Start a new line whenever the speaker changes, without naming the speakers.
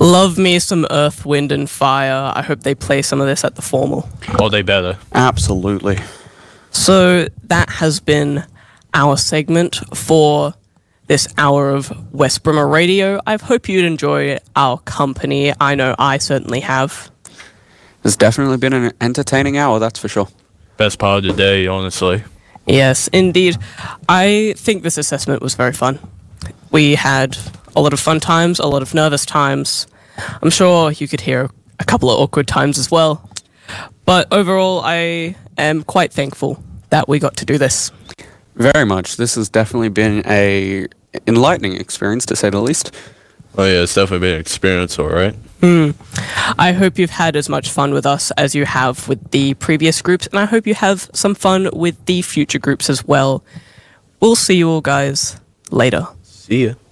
Love me some Earth, Wind, and Fire. I hope they play some of this at the formal.
Oh, they better.
Absolutely.
So that has been our segment for this hour of West Brimmer Radio. I hope you'd enjoy our company. I know I certainly have.
It's definitely been an entertaining hour, that's for sure.
Best part of the day, honestly.
Yes, indeed. I think this assessment was very fun. We had a lot of fun times, a lot of nervous times. I'm sure you could hear a couple of awkward times as well. But overall, I am quite thankful that we got to do this.
Very much. This has definitely been a enlightening experience, to say the least.
Oh yeah, it's definitely been an experience, alright.
I hope you've had as much fun with us as you have with the previous groups, and I hope you have some fun with the future groups as well. We'll see you all guys later.
See ya.